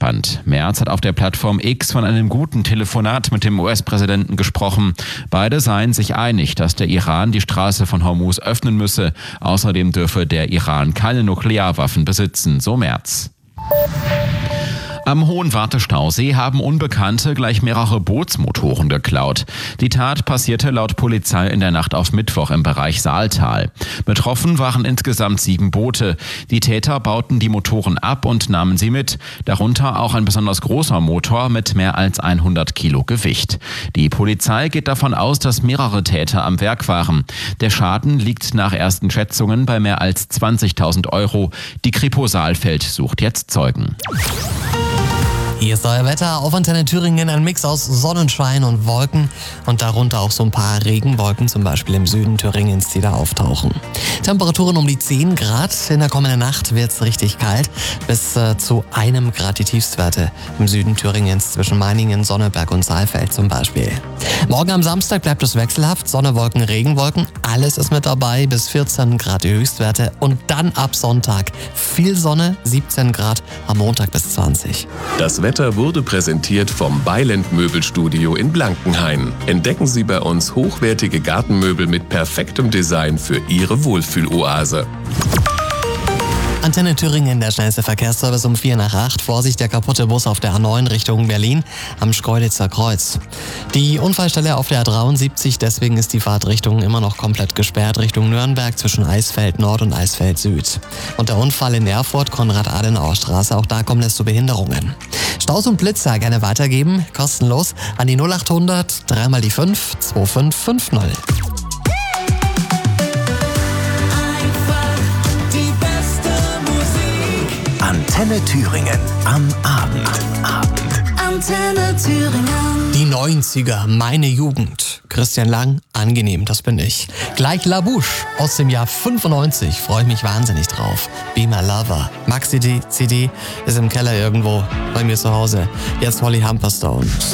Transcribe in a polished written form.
angespannt. Merz hat auf der Plattform X von einem guten Telefonat mit dem US-Präsidenten gesprochen. Beide seien sich einig, dass der Iran die Straße von Hormuz öffnen müsse. Außerdem dürfe der Iran keine Nuklearwaffen besitzen, so Merz. Am Hohenwarte-Stausee haben Unbekannte gleich mehrere Bootsmotoren geklaut. Die Tat passierte laut Polizei in der Nacht auf Mittwoch im Bereich Saaltal. Betroffen waren insgesamt 7 Boote. Die Täter bauten die Motoren ab und nahmen sie mit, darunter auch ein besonders großer Motor mit mehr als 100 Kilo Gewicht. Die Polizei geht davon aus, dass mehrere Täter am Werk waren. Der Schaden liegt nach ersten Schätzungen bei mehr als 20.000 Euro. Die Kripo Saalfeld sucht jetzt Zeugen. Hier ist euer Wetter auf Antenne Thüringen, ein Mix aus Sonnenschein und Wolken und darunter auch so ein paar Regenwolken, zum Beispiel im Süden Thüringens, die da auftauchen. Temperaturen um die 10 Grad, in der kommenden Nacht wird es richtig kalt, bis zu 1 Grad die Tiefstwerte im Süden Thüringens zwischen Meiningen, Sonneberg und Saalfeld zum Beispiel. Morgen am Samstag bleibt es wechselhaft, Sonne, Wolken, Regenwolken, alles ist mit dabei, bis 14 Grad die Höchstwerte und dann ab Sonntag viel Sonne, 17 Grad, am Montag bis 20. Das Wetter wurde präsentiert vom Beiland Möbelstudio in Blankenhain. Entdecken Sie bei uns hochwertige Gartenmöbel mit perfektem Design für Ihre Wohlfühloase. Antenne Thüringen, der schnellste Verkehrsservice um 4 nach 8. Vorsicht, der kaputte Bus auf der A9 Richtung Berlin am Schkeuditzer Kreuz. Die Unfallstelle auf der A73, deswegen ist die Fahrtrichtung immer noch komplett gesperrt Richtung Nürnberg zwischen Eisfeld Nord und Eisfeld Süd. Und der Unfall in Erfurt, Konrad-Adenauer-Straße, auch da kommt es zu Behinderungen. Staus und Blitzer gerne weitergeben, kostenlos an die 0800 3 mal die 5 2550. Antenne Thüringen am Abend. Antenne Thüringen. Die 90er, meine Jugend. Christian Lang, angenehm, das bin ich. Gleich La Bouche aus dem Jahr 95, freue ich mich wahnsinnig drauf. Be My Lover. Maxi CD ist im Keller irgendwo bei mir zu Hause. Jetzt Holly Humberstone.